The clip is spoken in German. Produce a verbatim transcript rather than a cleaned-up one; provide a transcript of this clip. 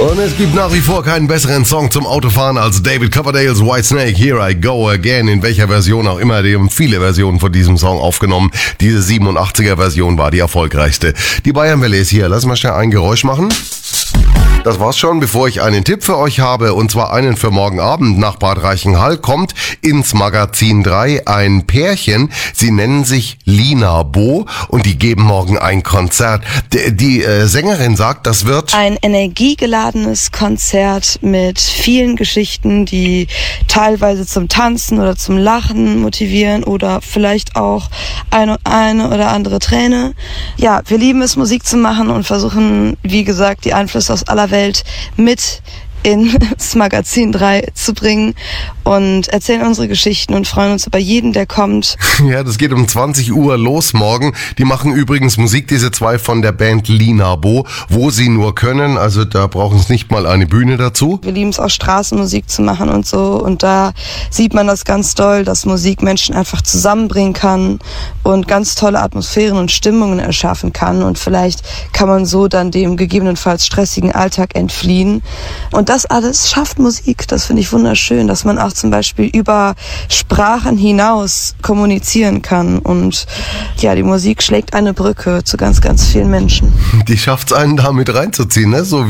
Und es gibt nach wie vor keinen besseren Song zum Autofahren als David Coverdales Whitesnake, Here I Go Again, in welcher Version auch immer. Die haben viele Versionen von diesem Song aufgenommen. Diese siebenundachtziger Version war die erfolgreichste. Die Bayernwelle ist hier. Lass mal schnell ein Geräusch machen. Das war's schon, bevor ich einen Tipp für euch habe, und zwar einen für morgen Abend. Nach Bad Reichenhall kommt ins Magazin drei ein Pärchen. Sie nennen sich Lina Bo und die geben morgen ein Konzert. Die, die äh, Sängerin sagt, das wird ein energiegeladenes Konzert mit vielen Geschichten, die teilweise zum Tanzen oder zum Lachen motivieren oder vielleicht auch eine, eine oder andere Träne. Ja, wir lieben es, Musik zu machen und versuchen, wie gesagt, die Einflüsse aus aller Welt mit ins Magazin drei zu bringen und erzählen unsere Geschichten und freuen uns über jeden, der kommt. Ja, das geht um zwanzig Uhr los morgen. Die machen übrigens Musik, diese zwei von der Band Lina Bo, wo sie nur können. Also da brauchen es nicht mal eine Bühne dazu. Wir lieben es auch, Straßenmusik zu machen und so. Und da sieht man das ganz doll, dass Musik Menschen einfach zusammenbringen kann und ganz tolle Atmosphären und Stimmungen erschaffen kann. Und vielleicht kann man so dann dem gegebenenfalls stressigen Alltag entfliehen. Und das alles schafft Musik. Das finde ich wunderschön, dass man auch zum Beispiel über Sprachen hinaus kommunizieren kann. Und ja, die Musik schlägt eine Brücke zu ganz, ganz vielen Menschen. Die schafft es einen da mit reinzuziehen, ne? So